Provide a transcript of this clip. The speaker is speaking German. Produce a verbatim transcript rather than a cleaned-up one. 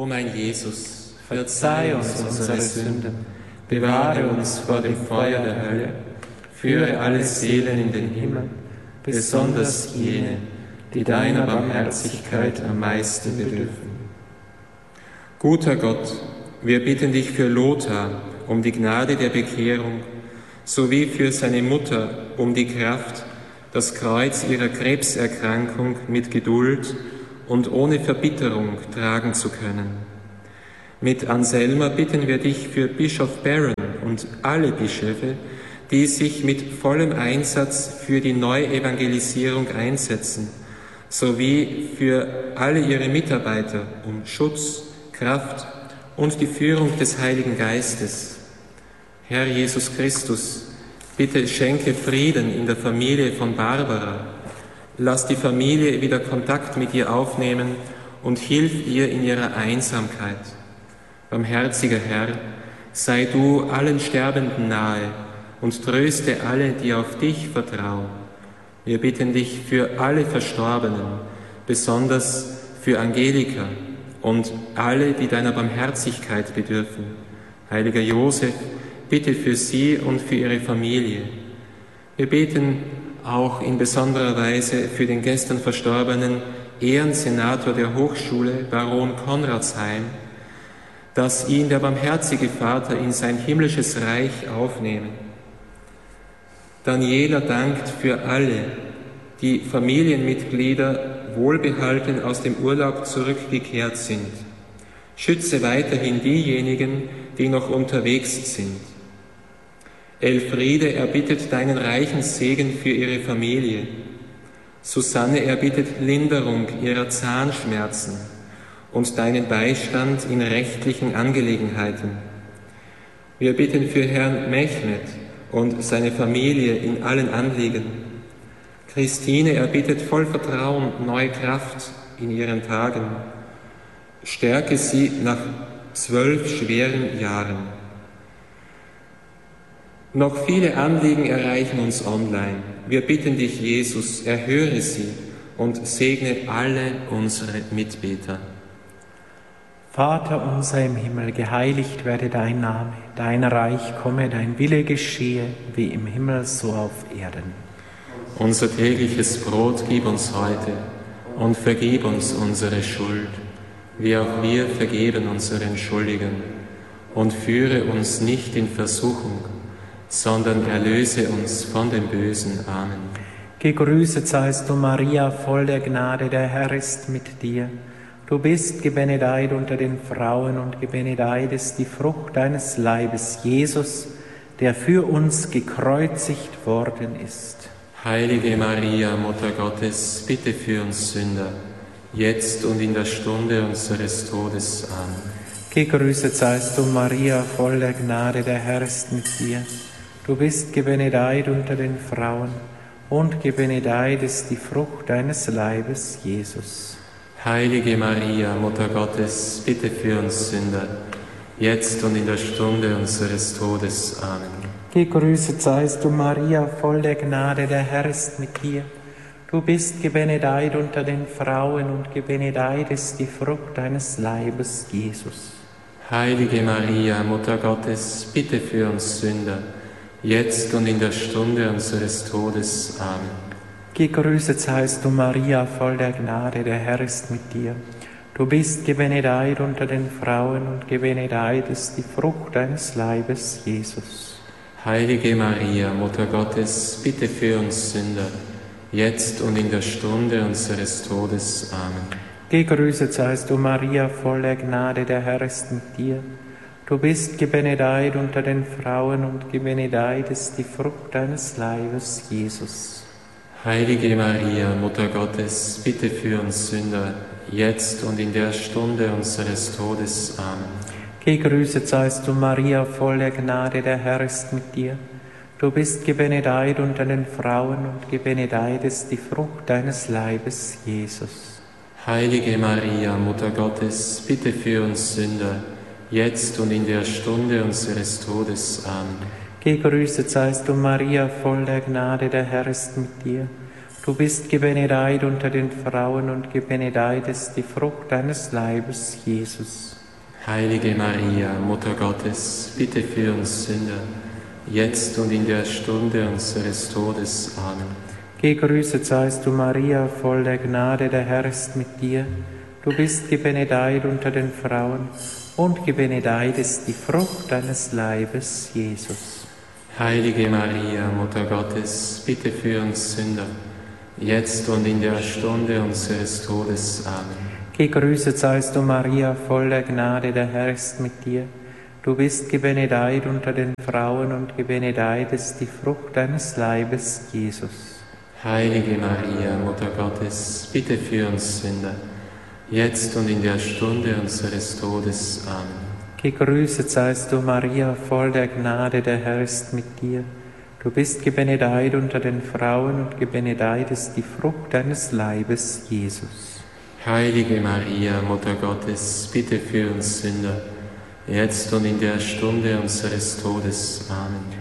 O mein Jesus, verzeih uns unsere Sünden, bewahre uns vor dem Feuer der Hölle, führe alle Seelen in den Himmel, besonders jene, die deiner Barmherzigkeit am meisten bedürfen. Guter Gott, wir bitten dich für Lothar um die Gnade der Bekehrung, sowie für seine Mutter um die Kraft, das Kreuz ihrer Krebserkrankung mit Geduld und ohne Verbitterung tragen zu können. Mit Anselma bitten wir dich für Bischof Barron und alle Bischöfe, die sich mit vollem Einsatz für die Neuevangelisierung einsetzen, sowie für alle ihre Mitarbeiter um Schutz, Kraft und die Führung des Heiligen Geistes. Herr Jesus Christus, bitte schenke Frieden in der Familie von Barbara. Lass die Familie wieder Kontakt mit ihr aufnehmen und hilf ihr in ihrer Einsamkeit. Barmherziger Herr, sei du allen Sterbenden nahe und tröste alle, die auf dich vertrauen. Wir bitten dich für alle Verstorbenen, besonders für Angelika und alle, die deiner Barmherzigkeit bedürfen. Heiliger Josef, bitte für sie und für ihre Familie. Wir beten auch in besonderer Weise für den gestern verstorbenen Ehrensenator der Hochschule, Baron Konradsheim, dass ihn der barmherzige Vater in sein himmlisches Reich aufnehme. Daniela dankt für alle, die Familienmitglieder wohlbehalten aus dem Urlaub zurückgekehrt sind. Schütze weiterhin diejenigen, die noch unterwegs sind. Elfriede erbittet deinen reichen Segen für ihre Familie. Susanne erbittet Linderung ihrer Zahnschmerzen und deinen Beistand in rechtlichen Angelegenheiten. Wir bitten für Herrn Mechmed und seine Familie in allen Anliegen. Christine erbittet voll Vertrauen neue Kraft in ihren Tagen. Stärke sie nach zwölf schweren Jahren. Noch viele Anliegen erreichen uns online. Wir bitten dich, Jesus, erhöre sie und segne alle unsere Mitbeter. Vater unser im Himmel, geheiligt werde dein Name, dein Reich komme, dein Wille geschehe, wie im Himmel so auf Erden. Unser tägliches Brot gib uns heute und vergib uns unsere Schuld, wie auch wir vergeben unseren Schuldigen. Und führe uns nicht in Versuchung, sondern erlöse uns von dem Bösen. Amen. Gegrüßet seist du, Maria, voll der Gnade, der Herr ist mit dir. Du bist gebenedeit unter den Frauen und gebenedeit ist die Frucht deines Leibes, Jesus, der für uns gekreuzigt worden ist. Heilige Maria, Mutter Gottes, bitte für uns Sünder, jetzt und in der Stunde unseres Todes. Amen. Gegrüßet seist du, Maria, voll der Gnade, der Herr ist mit dir. Du bist gebenedeit unter den Frauen und gebenedeit ist die Frucht deines Leibes, Jesus. Heilige Maria, Mutter Gottes, bitte für uns Sünder, jetzt und in der Stunde unseres Todes. Amen. Gegrüßet seist du, Maria, voll der Gnade, der Herr ist mit dir. Du bist gebenedeit unter den Frauen und gebenedeit ist die Frucht deines Leibes, Jesus. Heilige Maria, Mutter Gottes, bitte für uns Sünder, jetzt und in der Stunde unseres Todes. Amen. Gegrüßet seist du, Maria, voll der Gnade, der Herr ist mit dir. Du bist gebenedeit unter den Frauen und gebenedeit ist die Frucht deines Leibes, Jesus. Heilige Maria, Mutter Gottes, bitte für uns Sünder, jetzt und in der Stunde unseres Todes. Amen. Gegrüßet seist du, Maria, voll der Gnade, der Herr ist mit dir. Du bist gebenedeit unter den Frauen und gebenedeit ist die Frucht deines Leibes, Jesus. Heilige Maria, Mutter Gottes, bitte für uns Sünder, jetzt und in der Stunde unseres Todes. Amen. Gegrüßet seist du, Maria, voll der Gnade, der Herr ist mit dir. Du bist gebenedeit unter den Frauen und gebenedeit ist die Frucht deines Leibes, Jesus. Heilige Maria, Mutter Gottes, bitte für uns Sünder, jetzt und in der Stunde unseres Todes. Amen. Gegrüßet seist du, Maria, voll der Gnade, der Herr ist mit dir. Du bist gebenedeit unter den Frauen und gebenedeit ist die Frucht deines Leibes, Jesus. Heilige Maria, Mutter Gottes, bitte für uns Sünder, jetzt und in der Stunde unseres Todes. Amen. Gegrüßet seist du, Maria, voll der Gnade, der Herr ist mit dir. Du bist gebenedeit unter den Frauen und gebenedeit ist die Frucht deines Leibes, Jesus. Heilige Maria, Mutter Gottes, bitte für uns Sünder, jetzt und in der Stunde unseres Todes. Amen. Gegrüßet seist du, Maria, voll der Gnade, der Herr ist mit dir. Du bist gebenedeit unter den Frauen und gebenedeit ist die Frucht deines Leibes, Jesus. Heilige Maria, Mutter Gottes, bitte für uns Sünder, jetzt und in der Stunde unseres Todes. Amen. Gegrüßet seist du, Maria, voll der Gnade, der Herr ist mit dir. Du bist gebenedeit unter den Frauen und gebenedeit ist die Frucht deines Leibes, Jesus. Heilige Maria, Mutter Gottes, bitte für uns Sünder, jetzt und in der Stunde unseres Todes. Amen.